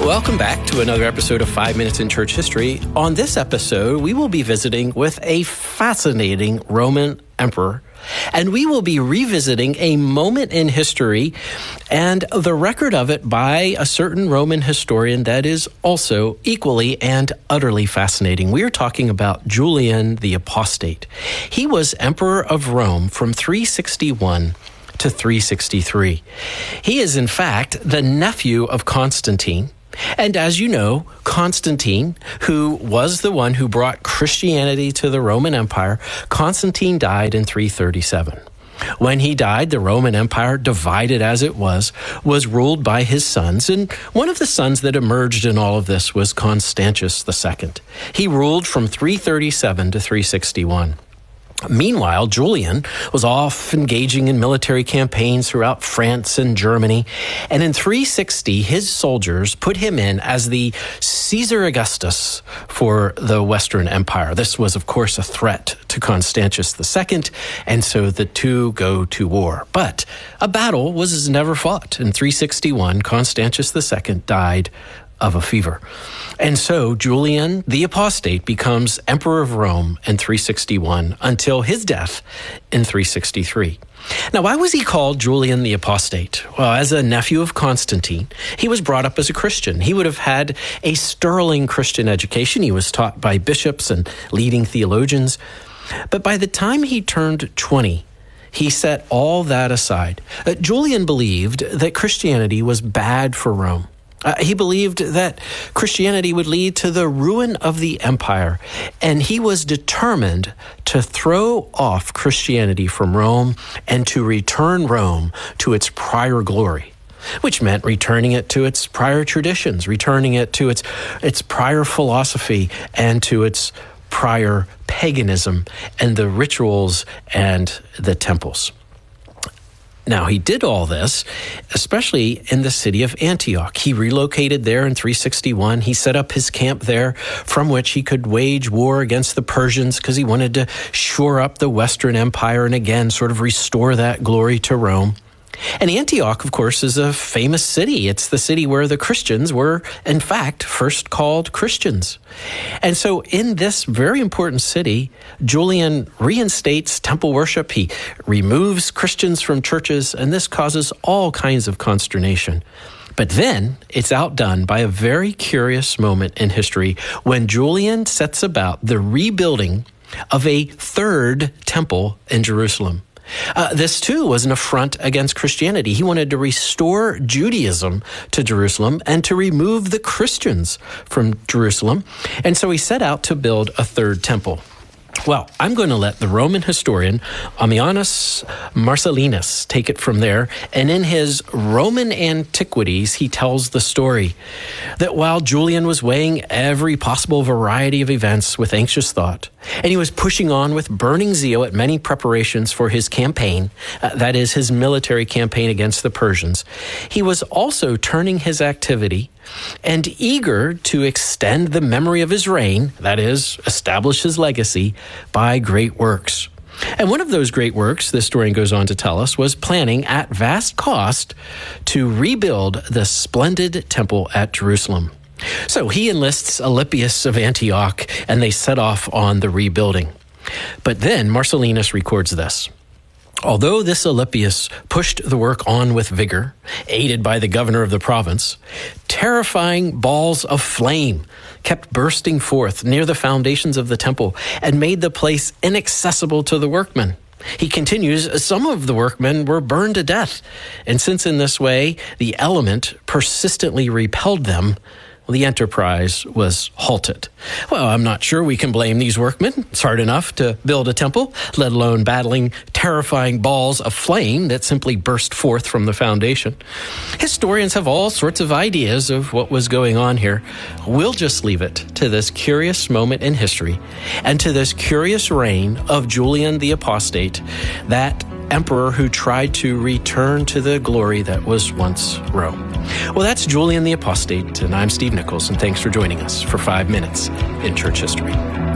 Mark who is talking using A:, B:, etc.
A: Welcome back to another episode of 5 Minutes in Church History. On this episode, we will be visiting with a fascinating Roman emperor, and we will be revisiting a moment in history and the record of it by a certain Roman historian that is also equally and utterly fascinating. We are talking about Julian the Apostate. He was emperor of Rome from 361 to 363. He is, in fact, the nephew of Constantine. And as you know, Constantine, who was the one who brought Christianity to the Roman Empire, Constantine died in 337. When he died, the Roman Empire, divided as it was ruled by his sons. And one of the sons that emerged in all of this was Constantius II. He ruled from 337 to 361. Meanwhile, Julian was off engaging in military campaigns throughout France and Germany. And in 360, his soldiers put him in as the Caesar Augustus for the Western Empire. This was, of course, a threat to Constantius II, and so the two go to war. But a battle was never fought. In 361, Constantius II died of a fever. And so Julian the Apostate becomes emperor of Rome in 361 until his death in 363. Now, why was he called Julian the Apostate? Well, as a nephew of Constantine, he was brought up as a Christian. He would have had a sterling Christian education. He was taught by bishops and leading theologians. But by the time he turned 20, he set all that aside. Julian believed that Christianity was bad for Rome. He believed that Christianity would lead to the ruin of the empire, and he was determined to throw off Christianity from Rome and to return Rome to its prior glory, which meant returning it to its prior traditions, returning it to its prior philosophy and to its prior paganism and the rituals and the temples. Now, he did all this, especially in the city of Antioch. He relocated there in 361. He set up his camp there from which he could wage war against the Persians because he wanted to shore up the Western Empire and again sort of restore that glory to Rome. And Antioch, of course, is a famous city. It's the city where the Christians were, in fact, first called Christians. And so in this very important city, Julian reinstates temple worship. He removes Christians from churches, and this causes all kinds of consternation. But then it's outdone by a very curious moment in history when Julian sets about the rebuilding of a third temple in Jerusalem. This, too, was an affront against Christianity. He wanted to restore Judaism to Jerusalem and to remove the Christians from Jerusalem. And so he set out to build a third temple. Well, I'm going to let the Roman historian Ammianus Marcellinus take it from there. And in his Roman Antiquities, he tells the story that while Julian was weighing every possible variety of events with anxious thought, and he was pushing on with burning zeal at many preparations for his campaign, that is, his military campaign against the Persians, he was also turning his activity and eager to extend the memory of his reign, that is, establish his legacy, by great works. And one of those great works, the historian goes on to tell us, was planning at vast cost to rebuild the splendid temple at Jerusalem. So he enlists Alypius of Antioch, and they set off on the rebuilding. But then Marcellinus records this. Although this Alypius pushed the work on with vigor, aided by the governor of the province, terrifying balls of flame kept bursting forth near the foundations of the temple and made the place inaccessible to the workmen. He continues, some of the workmen were burned to death, and since in this way the element persistently repelled them, the enterprise was halted. Well, I'm not sure we can blame these workmen. It's hard enough to build a temple, let alone battling terrifying balls of flame that simply burst forth from the foundation. Historians have all sorts of ideas of what was going on here. We'll just leave it to this curious moment in history and to this curious reign of Julian the Apostate, that emperor who tried to return to the glory that was once Rome. Well, that's Julian the Apostate, and I'm Steve Nichols, and thanks for joining us for 5 Minutes in Church History.